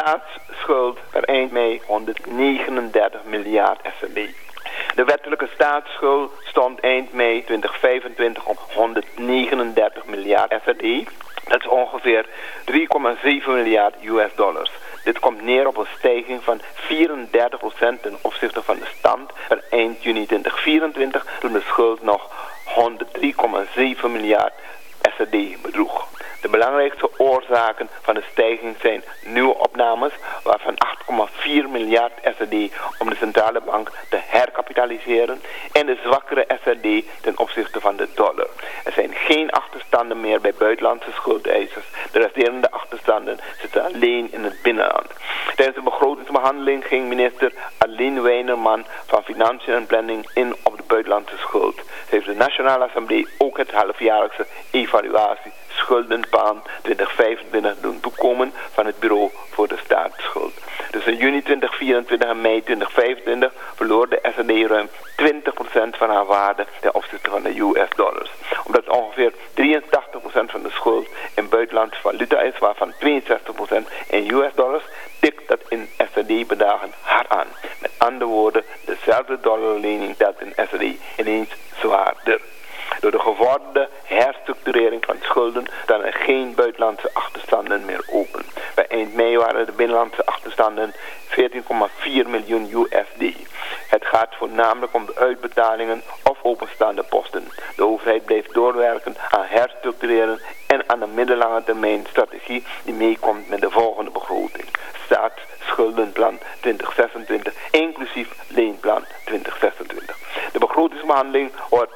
staatsschuld per eind mei 139 miljard SRD. De wettelijke staatsschuld stond eind mei 2025 op 139 miljard SRD. Dat is ongeveer 3,7 miljard US-dollars. Dit komt neer op een stijging van 34% ten opzichte van de stand per eind juni 2024, toen de schuld nog 103,7 miljard SRD bedroeg. De belangrijkste oorzaken van de stijging zijn nieuwe opnames, waarvan 8,4 miljard SRD om de centrale bank te herkapitaliseren en de zwakkere SRD ten opzichte van de dollar. Er zijn geen achterstanden meer bij buitenlandse schuldeisers. De resterende achterstanden zitten alleen in het binnenland. Tijdens de begrotingsbehandeling ging minister Aline Weinerman van Financiën en Planning in op de buitenlandse schuld. Ze heeft de Nationale Assemblée ook het halfjaarlijkse evaluatie schuldenplan 2025 doen toekomen van het Bureau voor de Staatsschuld. Tussen juni 2024 en mei 2025 verloor de SRD ruim 20% van haar waarde ten opzichte van de US-dollars. Omdat ongeveer 83% van de schuld in buitenlandse valuta is, waarvan 62% in US-dollars, tikt dat in SRD-bedragen hard aan. Met andere woorden, dezelfde dollarlening telt in SRD ineens zwaarder. Door de gevorderde herstructurering van schulden staan er geen buitenlandse achterstanden meer open. Bij eind mei waren de binnenlandse achterstanden 14,4 miljoen USD. Het gaat voornamelijk om de uitbetalingen of openstaande posten. De overheid blijft doorwerken aan herstructureren en aan de middellange termijn strategie die meekomt met de volgende begroting. Staatsschuldenplan 2026 inclusief leenplan 2026. De begrotingsbehandeling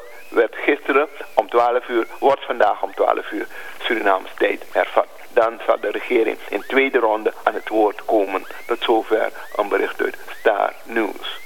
wordt vandaag om 12 uur Surinaamse tijd hervat. Dan zal de regering in tweede ronde aan het woord komen. Tot zover een bericht uit Star News.